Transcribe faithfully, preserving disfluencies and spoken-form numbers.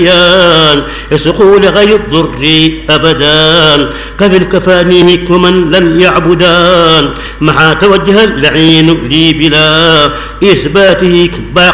يسقوا لغير الضر أبدا كفي الكفانيه ومن لم يعبدان مع توجه اللعين لي بلا إثباته